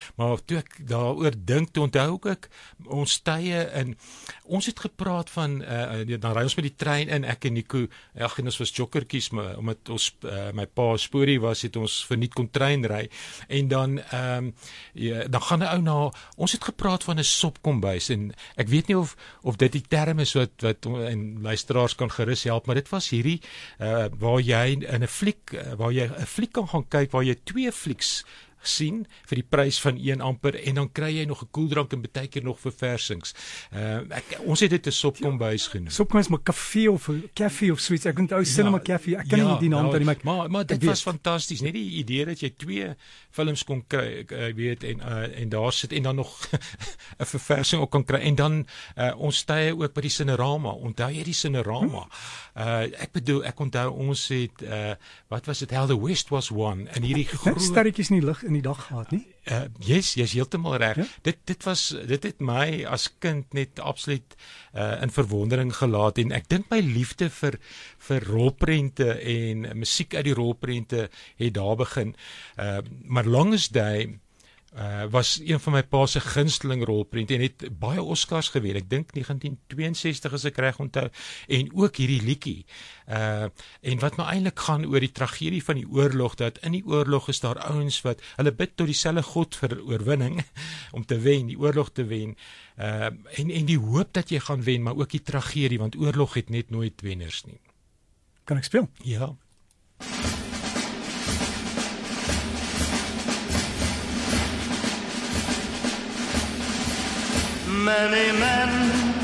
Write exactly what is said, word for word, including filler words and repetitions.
Maar toe ek daaroor dink, toe onthou ek ons tye in, ons het gepraat van, uh, dan ry ons met die trein in, ek en Nico, ag, en ons was jokkertjies, maar omdat ons, uh, my pa sporie was, het ons verniet kon trein ry, en dan, um, ja, dan gaan 'n ou na, ons het gepraat van 'n sopkombuis, en ek weet nie of, of dit die term is wat, wat, en luisteraars kan gerus help, maar dit was hierdie, uh, waar jy in 'n fliek, uh, waar jy 'n fliek kan gaan kyk, waar jy twee flieks sien vir die prys van een amper, en dan kry jy nog 'n koeldrank en baie keer nog verversings. Uh, ek, ons het dit 'n sopkombuis genoem. Sopkombuis maar koffie of koffie of soets. Ek onthou cinema koffie. Ek kan ja, nie die naam nou, daar nie, maar maar dit was fantasties. Net die idee dat jy twee films kon kry, uh, weet en uh, en daar sit en dan nog 'n verversing ook kan kry, en dan uh, ons tye ook by die Cinerama. Onthou jy die Cinerama? Uh, ek bedoel, ek onthou ons het uh, wat was dit? How the West Was Won, en hierdie groot sterretjies in die lig in die dag gehad, nie? Uh, yes, jy's heeltemal reg. Ja? Dit dit was dit het my as kind net absoluut uh, in verwondering gelaat, en ek dink my liefde vir vir rolprente en musiek uit die rolprente het daar begin. Uh, maar Longest Day Uh, was een van my pa se gunsteling rolprente en het baie Oscars gewen. Ek dink negentien tweeënsestig as ek reg onthou, en ook hierdie liedjie. Uh, en wat maar eintlik gaan oor die tragedie van die oorlog, dat in die oorlog is daar ouens wat hulle bid tot dieselfde God vir oorwinning om te wen, die oorlog te wen. Uh, en en die hoop dat jy gaan wen, maar ook die tragedie, want oorlog het net nooit wenners nie. Kan ek speel? Ja. Many men